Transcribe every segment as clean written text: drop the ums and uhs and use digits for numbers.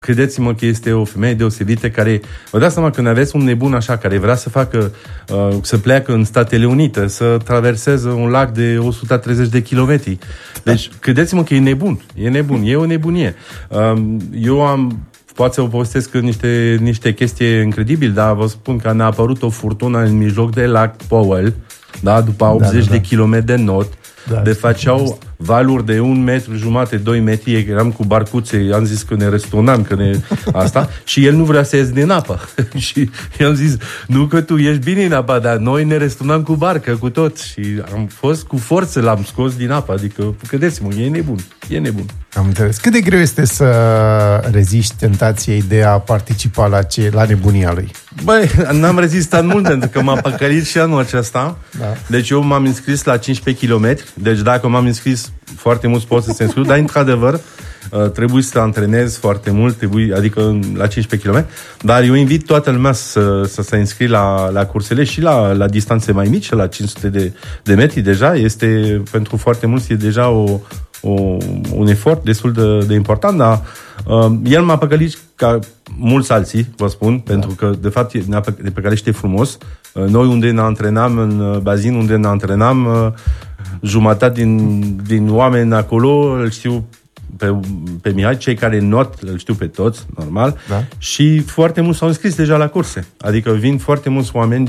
Credeți-mă că este o femeie deosebită care, vă dați seama, când aveți un nebun așa care vrea să facă, să pleacă în Statele Unite, să traverseze un lac de 130 de kilometri. Deci, credeți-mă că e nebun, e o nebunie. Poate să vă povestesc niște chestii incredibile, dar vă spun că ne-a apărut o furtună în mijloc de lac Powell, da, după 80 de kilometri de not, de făceau valuri de 1,5 metri, 2 metri, eram cu barcuțe, am zis că ne răsturnam, asta, și el nu vrea să ies din apă. Și i-am zis, nu că tu ești bine în apă, dar noi ne răsturnam cu barcă, cu tot. Și am fost cu forță, l-am scos din apă, adică, credeți-mă, e nebun. Am înțeles. Cât de greu este să reziști tentației de a participa la nebunia lui? Băi, n-am rezistat mult, pentru că m-a păcălit și anul acesta. Da. Deci eu m-am înscris la 15 km. Deci dacă m-am înscris, foarte mulți pot să se înscriu, dar într-adevăr trebuie să te antrenezi foarte mult, adică la 15 km. Dar eu invit toată lumea să se înscrie la cursele și la distanțe mai mici, la 500 de metri deja. Este, pentru foarte mulți, e deja un efort destul de important, dar el m-a păcălit ca mulți alții, vă spun, pentru că, de fapt, ne păcălește frumos. Noi, unde ne antrenam, în bazin unde ne antrenam, jumătate din oameni acolo îl știu pe Mihai, cei care not îl știu pe toți, normal, și foarte mulți s-au înscris deja la curse. Adică vin foarte mulți oameni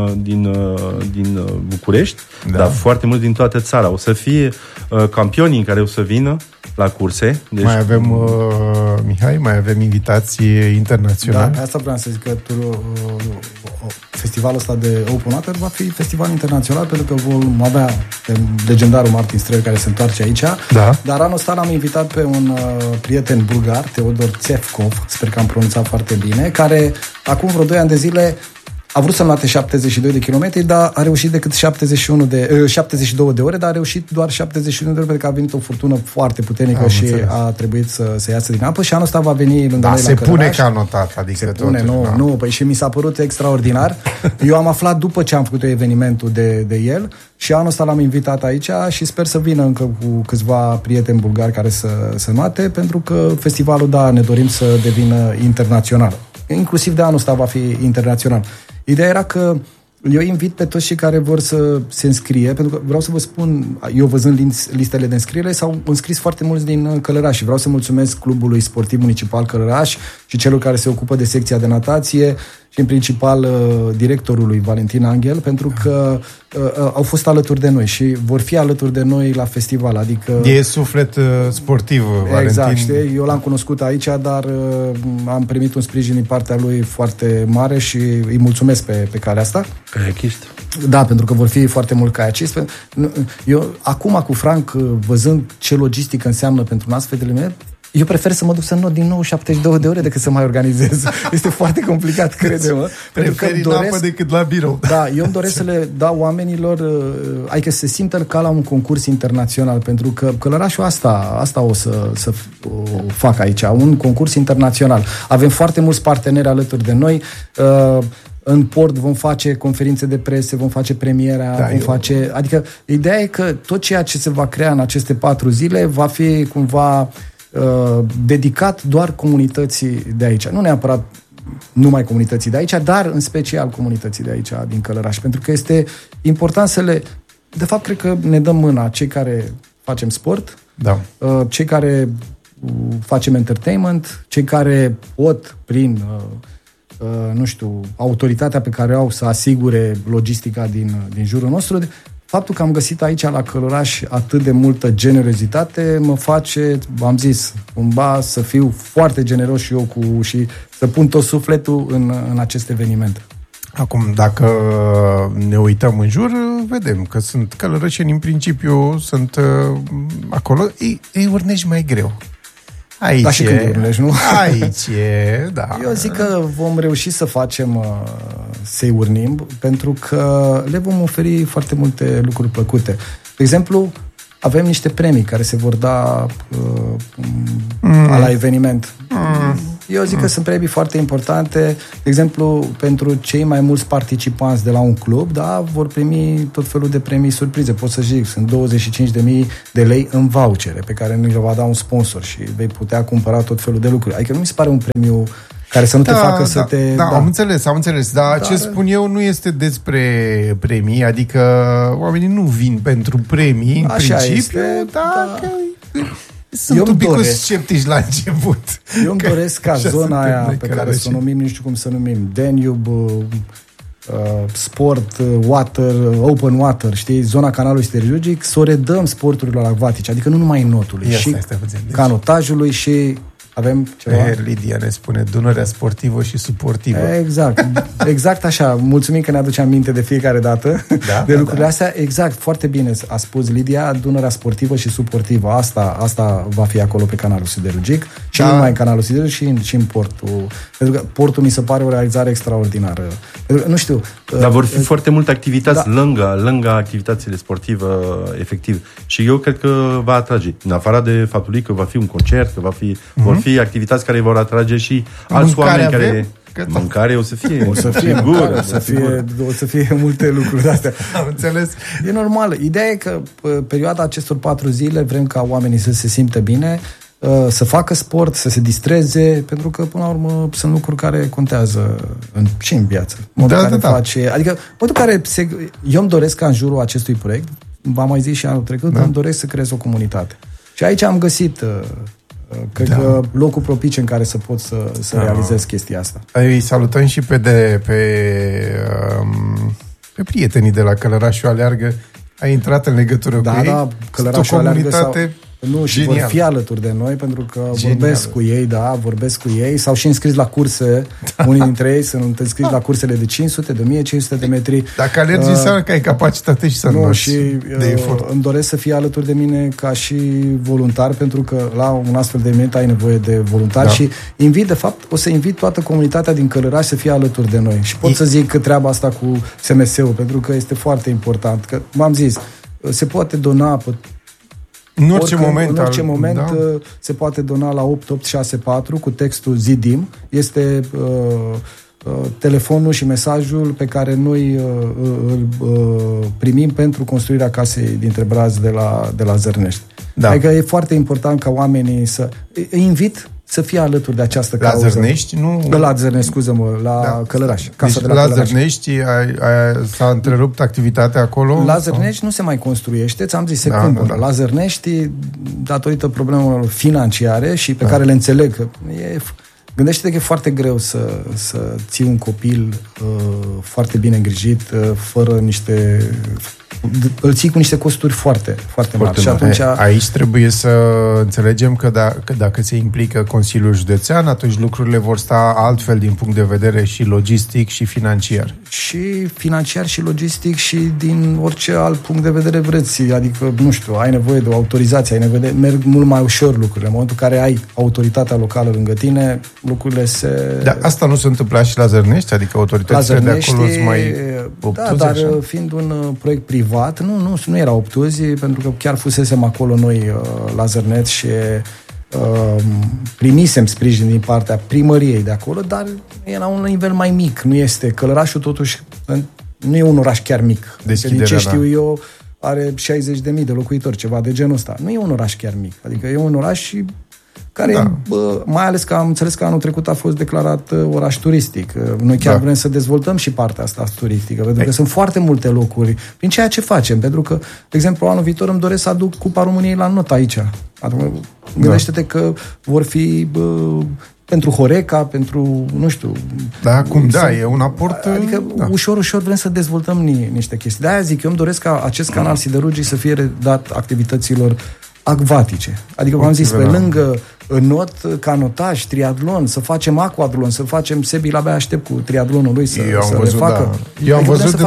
din București, dar foarte mulți din toată țara. O să fie campionii care o să vină la curse. Deci... Mai avem, Mihai, invitații internaționale. Da, asta vreau să zic, că festivalul ăsta de Open Water va fi festival internațional, pentru că vom avea legendarul Martin Strel care se întoarce aici. Da. Dar anul ăsta l-am invitat pe un prieten bulgar, Teodor Tsevkov, sper că am pronunțat foarte bine, care acum vreo 2 ani de zile a vrut să-mi late 72 de kilometri, dar a reușit decât 72 de ore, dar a reușit doar 71 de ore, pentru că a venit o furtună foarte puternică și a trebuit să iasă din apă, și anul ăsta va veni lângă noi la Călăraș. Se pune ca notat, adică se pune, nu, păi și mi s-a părut extraordinar. Eu am aflat după ce am făcut evenimentul de el și anul ăsta l-am invitat aici și sper să vină încă cu câțiva prieteni bulgari care să noate, pentru că festivalul, ne dorim să devină internațional. Inclusiv de anul ăsta va fi internațional. Ideea era că eu invit pe toți cei care vor să se înscrie, pentru că vreau să vă spun, eu văzând listele de înscriere, s-au înscris foarte mulți din Călăraș și vreau să mulțumesc Clubului Sportiv Municipal Călăraș și celor care se ocupă de secția de natație și în principal directorului Valentin Angel, pentru că au fost alături de noi și vor fi alături de noi la festival. Adică e suflet sportiv, Valentin. Exact, știi? Eu l-am cunoscut aici, dar am primit un sprijin din partea lui foarte mare și îi mulțumesc pe calea asta. Caiachist. Da, pentru că vor fi foarte mult caiachist. Eu, acum cu Frank, văzând ce logistică înseamnă pentru un astfel de element, eu prefer să mă duc să not din nou 72 de ore decât să mai organizez. Este foarte complicat, crede-mă. Preferi în apă decât la birou. Da, eu îmi doresc să le dau oamenilor, adică să se simtă ca la un concurs internațional, pentru că Călărașul asta o să fac aici, un concurs internațional. Avem foarte mulți parteneri alături de noi. În port vom face conferințe de presă, vom face premiera, adică ideea e că tot ceea ce se va crea în aceste 4 zile va fi cumva dedicat doar comunității de aici. Nu neapărat numai comunității de aici, dar în special comunității de aici, din Călăraș. Pentru că este important să le... De fapt, cred că ne dăm mâna cei care facem sport, cei care facem entertainment, cei care pot, prin autoritatea pe care au, să asigure logistica din jurul nostru. Faptul că am găsit aici la Călăraș atât de multă generozitate mă face, am zis, cumva să fiu foarte generos și eu și să pun tot sufletul în acest eveniment. Acum, dacă ne uităm în jur, vedem că sunt călărășeni, în principiu sunt acolo, îi urnești mai greu. Aici da, și când urnești, nu? Aici e, da. Eu zic că vom reuși să facem, să-i urnim, pentru că le vom oferi foarte multe lucruri plăcute. De exemplu, avem niște premii care se vor da la eveniment. Eu zic că sunt premii foarte importante. De exemplu, pentru cei mai mulți participanți de la un club, da, vor primi tot felul de premii surprize. Pot să zic, sunt 25.000 de lei în vouchere pe care nu le va da un sponsor și vei putea cumpăra tot felul de lucruri. Adică nu mi se pare un premiu care să nu te facă să te... Da, am înțeles. Dar ce spun eu nu este despre premii, adică oamenii nu vin pentru premii, în așa principiu, sunt un pic sceptici la început. Eu îmi doresc ca zona aia pe care să o numim, nu știu cum să numim, Danube, Sport, Water, Open Water, știi, zona canalului siderurgic, să o redăm sporturilor acvatice, adică nu numai notului, și canotajului și avem ceva? Lidia ne spune Dunărea sportivă și suportivă. Exact așa. Mulțumim că ne aduce aminte de fiecare dată de lucrurile astea. Exact, foarte bine a spus Lidia, Dunărea sportivă și suportivă. Asta va fi acolo pe canalul siderurgic și nu numai în canalul siderurgic, și în portul. Pentru că portul mi se pare o realizare extraordinară. Pentru că, nu știu... Dar vor fi foarte multe activități lângă activitățile sportive, efectiv. Și eu cred că va atrage. În afară de faptul că va fi un concert, că vor fi activități care vor atrage și alți oameni care... Mâncare o să fie multe lucruri de astea. Am înțeles. E normal. Ideea e că perioada acestor 4 zile vrem ca oamenii să se simtă bine, să facă sport, să se distreze, pentru că până la urmă sunt lucruri care contează și în viață. Adică modul care eu îmi doresc ca în jurul acestui proiect, v-am mai zis și anul trecut, îmi doresc să creez o comunitate. Și aici am găsit cred că locul propice în care să pot să realizez chestia asta. Îi salutăm și pe prietenii de la Călărașul Aleargă. Ai intrat în legătură cu ei? Da, Călărașul Aleargă și vor fi alături de noi, pentru că vorbesc cu ei, s-au și înscris la curse, unii dintre ei sunt înscriși la cursele de 500, de 1500 de metri. Dacă alergi înseamnă că ai capacitate și să de efort. Îmi doresc să fie alături de mine ca și voluntar, pentru că la un astfel de event ai nevoie de voluntari și o să invit toată comunitatea din Călăraș să fie alături de noi. Și pot să zic că treaba asta cu SMS-ul, pentru că este foarte important, că v-am zis, se poate dona în orice moment se poate dona la 8864 cu textul ZIDIM. Este telefonul și mesajul pe care noi îl primim pentru construirea casei dintre Brazi de la Zărnești. Adică e foarte important ca oamenii îi invit să fie alături de această cauză. La Zărnești? La Zărnești, scuză-mă, la Călăraș. Casa de la Zărnești s-a întrerupt activitatea acolo? La Zărnești nu se mai construiește, ți-am zis, se cumpără. La Zărnești, datorită problemelor financiare și pe care le înțeleg, că gândește-te că e foarte greu să ții un copil foarte bine îngrijit, fără îl ții cu niște costuri foarte, foarte mari. Și atunci... Aici trebuie să înțelegem că dacă se implică Consiliul Județean, atunci lucrurile vor sta altfel din punct de vedere și logistic și financiar. Și financiar și logistic și din orice alt punct de vedere vreți. Adică, nu știu, ai nevoie de o autorizație, merg mult mai ușor lucrurile. În momentul în care ai autoritatea locală lângă tine, lucrurile se... Dar asta nu se întâmpla și la Zărnești? Adică autoritățile de acolo sunt mai obtuze? Dar fiind un proiect privat, nu era obtuzi, pentru că chiar fusesem acolo noi la Zărnești și primisem sprijin din partea primăriei de acolo, dar era un nivel mai mic. Nu este. Călărașul totuși nu e un oraș chiar mic. Din ce știu eu, are 60.000 de locuitori, ceva de genul ăsta. Nu e un oraș chiar mic. Adică e un oraș care, mai ales că am înțeles că anul trecut a fost declarat oraș turistic. Noi chiar vrem să dezvoltăm și partea asta turistică, pentru că sunt foarte multe locuri prin ceea ce facem. Pentru că, de exemplu, anul viitor îmi doresc să aduc Cupa României la Not aici. Gândește-te că vor fi pentru Horeca, pentru, nu știu... e un aport... Adică ușor vrem să dezvoltăm niște chestii. De-aia zic, eu îmi doresc ca acest canal siderurgic să fie redat activitățile acvatice. Adică, v-am zis, pe lângă not, canotaj, triatlon, să facem aquadlon, să facem, Sebi abia aștept cu triatlonul lui să le facă. Eu am văzut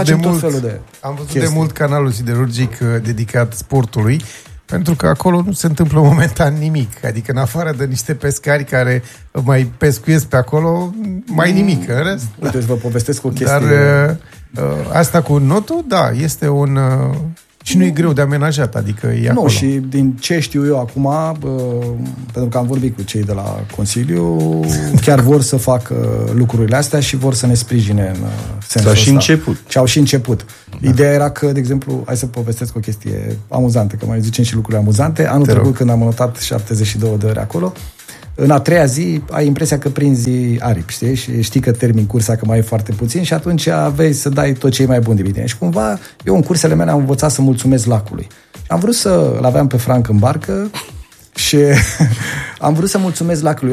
de mult canalul siderurgic dedicat sportului, pentru că acolo nu se întâmplă momentan nimic. Adică în afară de niște pescari care mai pescuiesc pe acolo, mai nimic. În rest, uite, vă povestesc o chestie. Dar asta cu notul, este un... Și nu e greu de amenajat, adică e acolo. Nu, și din ce știu eu acum, pentru că am vorbit cu cei de la Consiliu, chiar vor să facă lucrurile astea și vor să ne sprijine în sensul ăsta. Și început. Și au și început. Da. Ideea era că, de exemplu, hai să povestesc o chestie amuzantă, că mai zicem și lucruri amuzante. Anul trecut, când am notat 72 de ore acolo, în a treia zi ai impresia că prinzi aripi, știi? Și știi că termin cursa, că mai e foarte puțin și atunci vei să dai tot ce e mai bun de tine. Și cumva, eu în cursele mele am învățat să mulțumesc lacului. Am vrut să-l aveam pe Frank în barcă și am vrut să mulțumesc lacului.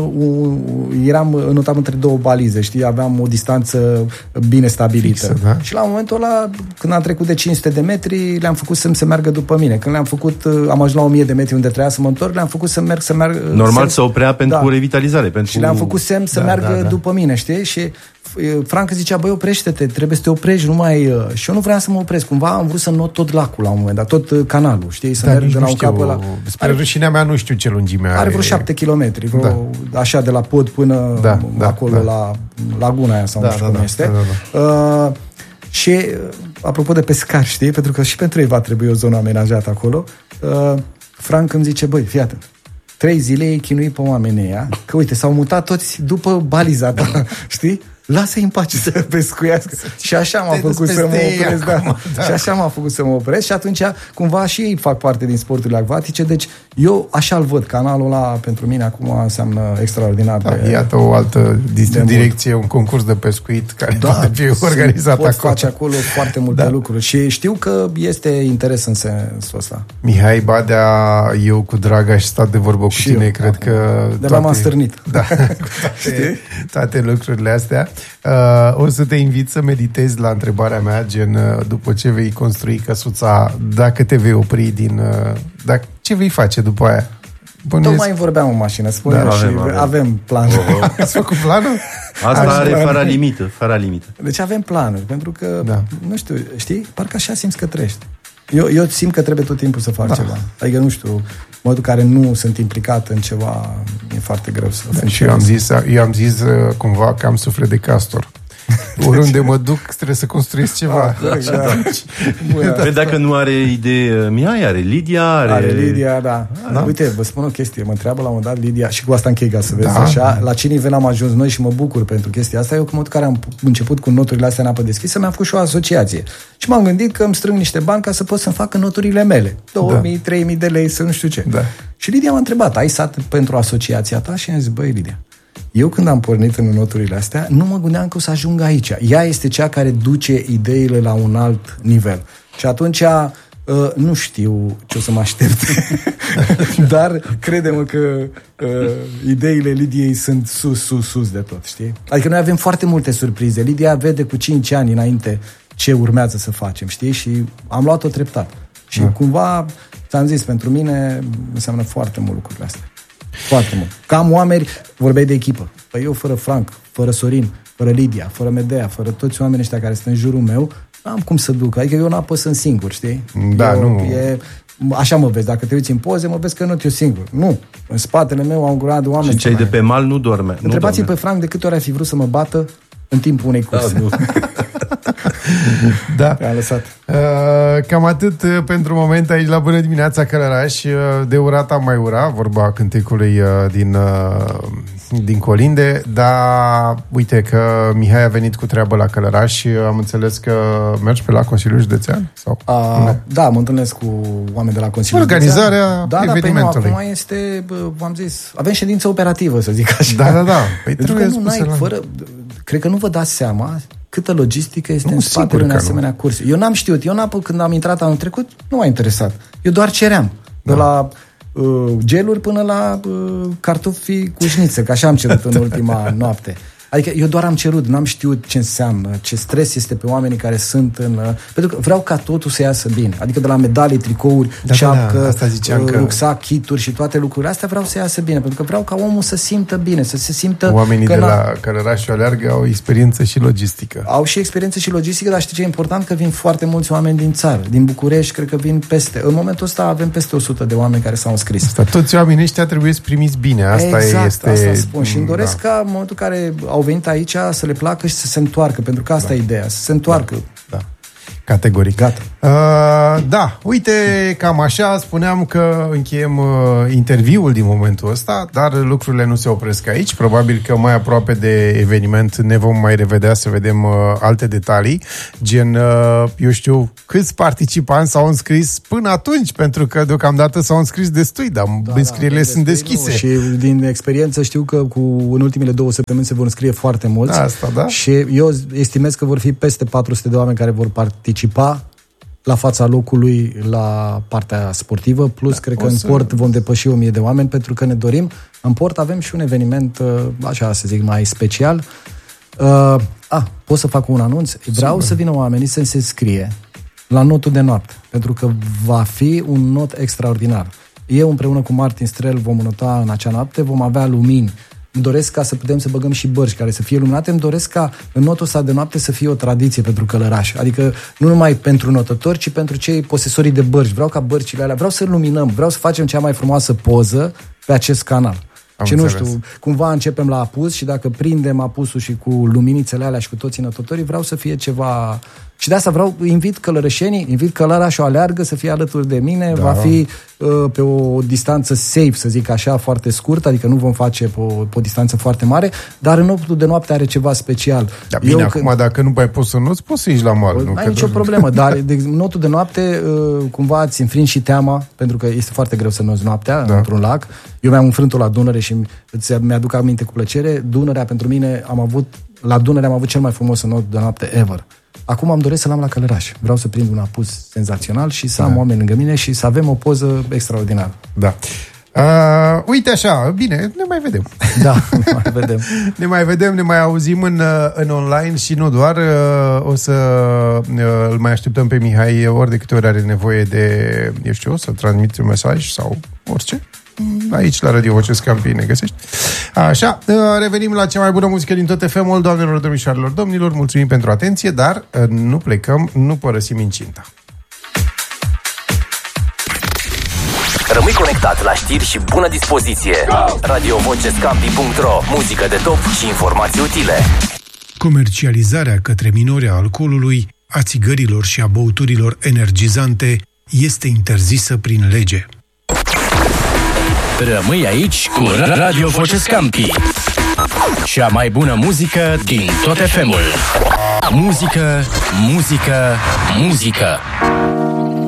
Eu notam între două balize, știi? Aveam o distanță bine stabilită. Fixă, da? Și la momentul ăla, când am trecut de 500 de metri, le-am făcut semn să meargă după mine. Când am ajuns la 1000 de metri unde trebuia să mă întorc, le-am făcut să meargă. Normal să oprea pentru revitalizare. Pentru... Și le-am făcut semn să meargă după mine, știi? Și Frank zicea, băi, oprește-te, trebuie să te oprești, nu mai... Și eu nu vreau să mă opresc. Cumva am vrut să not tot lacul la un moment dat, tot canalul, știi? Să merg de la un cap ăla. Spre rușinea mea nu știu ce lungime are. Are vreo 7 kilometri, așa de la pod până acolo la laguna aia sau nu știu cum este. Și apropo de pescari, știi? Pentru că și pentru ei va trebui o zonă amenajată acolo. Frank îmi zice, băi, fii atent. 3 zile ei chinui pe oamenii ăia, că uite, s-au mutat toți după baliza ta, știi? Lasă-i în pace să pescuiască. Și așa m-a făcut să mă opresc. Și așa m-a făcut să mă opresc. Și atunci, cumva, și ei fac parte din sporturile acvatice. Deci, eu așa-l văd. Canalul ăla, pentru mine, acum înseamnă extraordinar. Iată o altă direcție, un concurs de pescuit care poate fi organizat acolo. Face acolo foarte multe lucruri. Și știu că este interes în sensul ăsta. Mihai Badea, eu cu drag aș sta de vorbă cu tine. Eu, cred că... De-abia m-am stârnit. Da, toate lucrurile astea. O să te invit să meditezi la întrebarea mea, gen după ce vei construi căsuța, dacă te vei opri ce vei face după aia? Tocmai vorbeam în mașină, avem planuri. Ați făcut planul? Asta are fără limită. Deci avem planuri, pentru că, nu știu, știi, parcă așa simți că trăiești. Eu simt că trebuie tot timpul să fac ceva. Adică, nu știu, modul care nu sunt implicat în ceva, e foarte greu să fac. Și eu am zis cumva că am suflet de castor. Oriunde mă duc, trebuie să construiesc ceva. Păi dacă nu are idee Mihai, are Lidia. Are Lidia, da. Uite, vă spun o chestie. Mă întreabă la un moment dat Lidia, și cu asta închei ca să vezi așa, la ce nivel am ajuns noi și mă bucur pentru chestia asta. Eu, cu modul care am început cu noturile astea în apă deschisă, mi-am făcut și o asociație. Și m-am gândit că îmi strâng niște bani ca să pot să-mi fac noturile mele. 2.000, 3.000 de lei, să nu știu ce. Și Lidia m-a întrebat, ai sat pentru asociația ta? Și am zis, băi, Lidia, eu când am pornit în noturile astea, nu mă gândeam că o să ajung aici. Ea este cea care duce ideile la un alt nivel. Și atunci nu știu ce o să mă aștept. Dar crede-mă că ideile Lidiei sunt sus de tot, știi? Adică noi avem foarte multe surprize. Lidia vede cu 5 ani înainte ce urmează să facem, știi? Și am luat-o treptat. Și cumva, ți-am zis, pentru mine înseamnă foarte mult lucrurile astea. Foarte mult. Cam oameni, vorbeai de echipă. Păi eu fără Frank, fără Sorin, fără Lidia, fără Medea, fără toți oamenii ăștia care sunt în jurul meu, n-am cum să duc. Adică eu n-apă sunt singur, știi? Așa mă vezi. Dacă te uiți în poze, mă vezi că nu eu singur. Nu. În spatele meu am un grad de oameni. Și cei de pe mal nu dorme. Întrebați-i pe Frank de câte ori ar fi vrut să mă bată în timpul unei curse. Da. Am lăsat. Cam atât pentru moment aici la Bună Dimineața Călăraș. De urat am mai ura, vorba cântecului din Colinde, dar uite că Mihai a venit cu treabă la Călăraș și am înțeles că mergi pe la Consiliul Județean? Sau? Da, mă întâlnesc cu oameni de la Consiliul Organizarea evenimentului. Da, acum este, v-am zis, avem ședință operativă, să zic așa. Da. Păi trebuie cred că nu vă dați seama câtă logistică este în spatele unei asemenea curse. Eu n-am știut. Când am intrat anul trecut, nu m-a interesat. Eu doar ceream. De la geluri până la cartofi cu șniță, că așa am cerut în ultima noapte. Adică eu doar am cerut, n-am știut ce înseamnă, ce stres este pe oamenii care sunt în... Pentru că vreau ca totul să iasă bine. Adică de la medalii, tricouri, șapcă, rucsac, kituri și toate lucrurile astea vreau să iasă bine. Pentru că vreau ca omul să simtă bine, să se simtă... Oamenii de la Călăraș Aleargă au experiență și logistică. Au și experiență și logistică, dar știi ce e important? Că vin foarte mulți oameni din țară. Din București, cred că vin peste... În momentul ăsta avem peste 100 de oameni care s-au înscris. Toți oamenii ăștia trebuie să primiți bine. Asta spun. Și îmi doresc ca în momentul care au venit aici să le placă și să se întoarcă, pentru că asta e ideea, să se întoarcă. Da. Categoric. Gata. Da, uite, cam așa, spuneam că încheiem interviul din momentul ăsta, dar lucrurile nu se opresc aici. Probabil că mai aproape de eveniment ne vom mai revedea să vedem alte detalii, gen, eu știu, câți participanți s-au înscris până atunci, pentru că deocamdată s-au înscris destui, dar înscrierile sunt deschise. Și din experiență știu că în ultimele 2 săptămâni se vor înscrie foarte mulți. Asta, da. Și eu estimez că vor fi peste 400 de oameni care vor participa la fața locului la partea sportivă, plus cred că în port vom depăși 1000 de oameni, pentru că ne dorim. În port avem și un eveniment, așa să zic, mai special. Pot să fac un anunț? Vreau să vină oamenii să se înscrie la notul de noapte, pentru că va fi un not extraordinar. Eu împreună cu Martin Strel vom nota în acea noapte, vom avea lumini. Îmi doresc ca să putem să băgăm și bărci care să fie luminate. Îmi doresc ca în notul ăsta de noapte să fie o tradiție pentru călărași. Adică nu numai pentru notători, ci pentru cei posesorii de bărci. Vreau ca bărcile alea, vreau să luminăm, vreau să facem cea mai frumoasă poză pe acest canal. Și nu știu, cumva începem la apus și dacă prindem apusul și cu luminițele alea și cu toții notătorii, vreau să fie ceva... Și de asta invit călărășenii, invit călărașul aleargă să fie alături de mine, va fi pe o distanță safe, să zic așa, foarte scurtă, adică nu vom face pe o distanță foarte mare, dar în notul de noapte are ceva special. Da, bine, acum dacă nu mai poți să noți, poți să ieși la mal. Nu ai nicio problemă, dar notul de noapte cumva îți înfringi și teama, pentru că este foarte greu să noți noaptea într-un lac. Eu mi-am înfrânt-o la Dunăre și mi-aduc aminte cu plăcere. Dunărea, pentru mine, la Dunăre am avut cel mai frumos not de noapte ever. Acum am doresc să l-am la Călăraș. Vreau să prind un apus senzațional și să am oameni lângă mine și să avem o poză extraordinară. Da. Uite așa, bine, ne mai vedem. Da, ne mai vedem. Ne mai vedem, ne mai auzim în online și nu doar. O să îl mai așteptăm pe Mihai ori de câte ori are nevoie de, eu știu, să transmiți un mesaj sau orice. Aici la Radio Vocea Scampii ne găsești. Așa, revenim la cea mai bună muzică din tot FM-ul, doamnelor, domnișoarelor, domnilor, mulțumim pentru atenție, dar nu plecăm, nu părăsim incinta. Rămâi conectat la știri și bună dispoziție. RadioVocesCampi.ro, muzică de top și informații utile. Comercializarea către minori a alcoolului, a țigărilor și a băuturilor energizante este interzisă prin lege. Rămâi aici cu Radio Vocescampi. Cea mai bună muzică din tot FM-ul. Muzică, muzică, muzică.